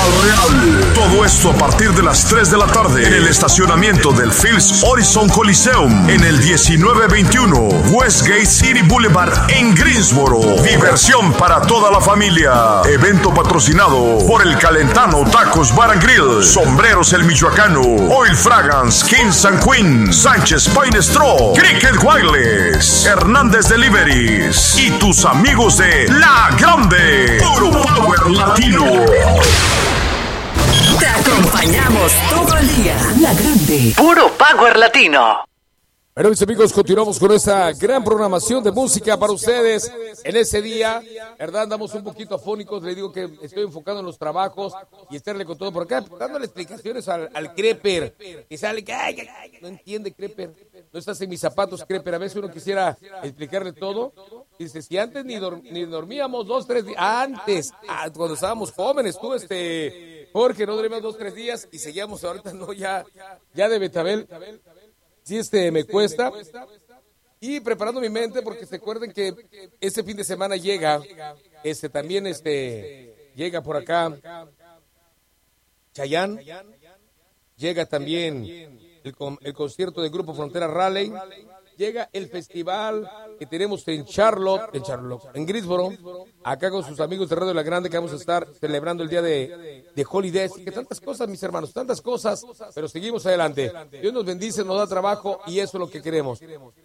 Real. Todo esto a partir de las 3 de la tarde en el estacionamiento del Phillips Horizon Coliseum en el 1921 Westgate City Boulevard en Greensboro. Diversión para toda la familia. Evento patrocinado por El Calentano Tacos Bar and Grill, Sombreros El Michoacano, Oil Fragrance, Kings and Queen, Sánchez Pine Straw, Cricket Wireless, Hernández Deliveries y tus amigos de La Grande, Puro Power Latino. Te acompañamos todo el día. La Grande, Puro Power Latino. Bueno, mis amigos, continuamos con esta gran programación de música para ustedes en ese día, ¿verdad? Andamos un poquito afónicos, le digo que estoy enfocado en los trabajos y estarle con todo por acá, dándole explicaciones al Creper, que sale que no entiende Creper, no estás en mis zapatos, Creper. A veces uno quisiera explicarle todo, dice, si antes ni dormíamos 2-3 días, antes, cuando estábamos jóvenes, tú, Jorge, no dormíamos 2-3 días y seguíamos ahorita, no, ya de Betabel. Sí, me cuesta. Y preparando mi mente, porque se acuerden que este fin de semana llega, también llega por acá Chayanne, llega también el concierto del Grupo Frontera Raleigh, llega el festival que tenemos en Greensboro, acá con sus amigos de Radio La Grande, que vamos a estar celebrando el día de Holidays, que tantas cosas, mis hermanos, tantas cosas, pero seguimos adelante. Dios nos bendice, nos da trabajo y eso es lo que queremos.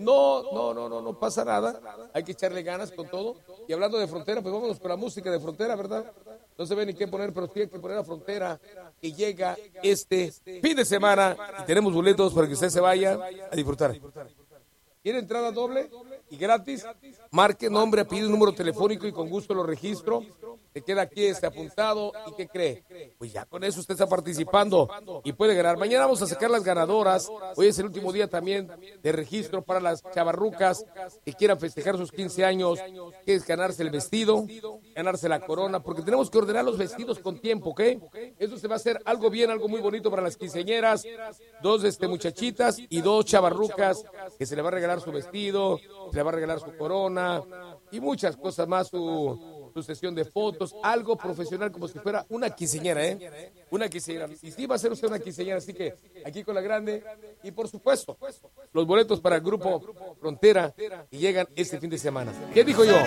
No pasa nada, hay que echarle ganas con todo. Y hablando de Frontera, pues vámonos con la música de Frontera, ¿verdad? No se ve ni qué poner, pero sí hay que poner a Frontera, que llega este fin de semana y tenemos boletos para que usted se vaya a disfrutar. ¿Quiere entrada doble y gratis? Marque nombre, apellido, número telefónico y con gusto lo registro. Se queda aquí apuntado. ¿Y qué cree? Pues ya con eso usted está participando y puede ganar. Mañana vamos a sacar las ganadoras. Hoy es el último día también de registro para las chavarrucas que quieran festejar sus 15 años, que es ganarse el vestido, ganarse la corona, porque tenemos que ordenar los vestidos con tiempo, ¿ok? Eso se va a hacer algo bien, algo muy bonito para las quinceañeras. 2 muchachitas y 2 chavarrucas que se le va a regalar su vestido, se le va a regalar su corona y muchas cosas más, su sesión de fotos, algo profesional como si fuera una quinceañera, una quinceañera. Y sí va a ser usted una quinceañera, así que aquí con La Grande y por supuesto los boletos para el Grupo Frontera y llegan este fin de semana. ¿Qué dijo yo?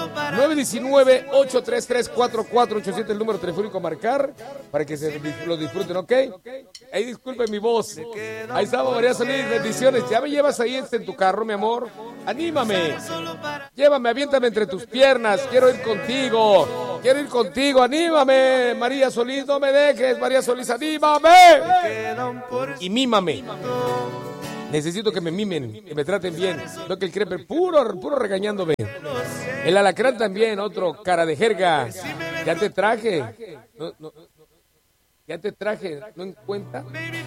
919-833-4487 el número telefónico a marcar para que lo disfruten, ¿ok? Ahí disculpen mi voz. Ahí estaba María Solís, bendiciones. Ya me llevas ahí en tu carro, mi amor. Anímame. Llévame, aviéntame entre tus piernas. Quiero ir contigo. Anímame, María Solís, no me dejes, María Solís, anímame. Y mímame. Necesito que me mimen, que me traten bien. No que el Creper puro regañándome. El Alacrán también, otro cara de jerga. Ya te traje. Ya te traje, ¿no en cuenta?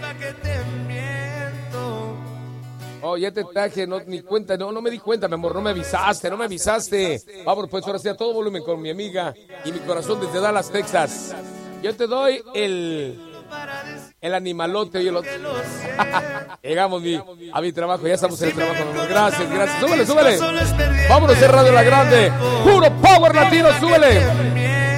Oh, ya te traje, no, ni cuenta, no me di cuenta, mi amor, no me avisaste. Vamos, pues ahora sí a todo volumen con mi amiga y mi corazón desde Dallas, Texas. Yo te doy el animalote y el otro. Llegamos a mi trabajo, ya estamos en el trabajo, mi amor. Gracias. Súbele. Vámonos, Radio La Grande. Puro Power Latino, súbele.